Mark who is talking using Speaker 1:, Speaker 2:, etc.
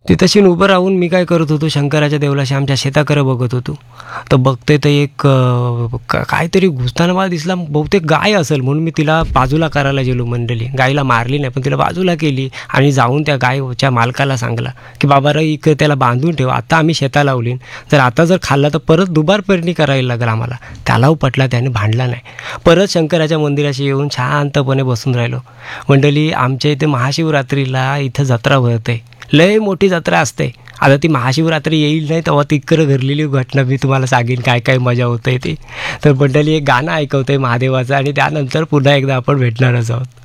Speaker 1: तिथंशी उभं राहून मी काय करत होतो, शंकराच्या देवळाशी आमच्या शेताकडे बघत होतो. तर बघते तर एक काहीतरी घुसताना मला दिसला, बहुतेक गाय असेल म्हणून मी तिला बाजूला करायला गेलो. मंडळी गायीला मारली नाही, पण तिला बाजूला केली आणि जाऊन त्या गायच्या मालकाला सांगला की बाबा रे इकडे त्याला बांधून ठेव, आता आम्ही शेता लावली, जर आता जर खाल्ला तर परत दुबार पेरणी करायला लागेल आम्हाला. त्यालाही पटला, त्याने भांडला नाही. परत शंकराच्या मंदिराशी येऊन शांतपणे बसून राहिलो. मंडळी आमच्या इथे महाशिवरात्रीला इथं जत्रा भरते, लय मोठी जत्रा असते. आता ती महाशिवरात्री येईल नाही तेव्हा तिकडं घडलेली घटना मी तुम्हाला सांगेन काय काय मजा होते ती. तर मंडळी एक गाणं ऐकवतंय महादेवाचं आणि त्यानंतर पुन्हा एकदा आपण भेटणारच आहोत.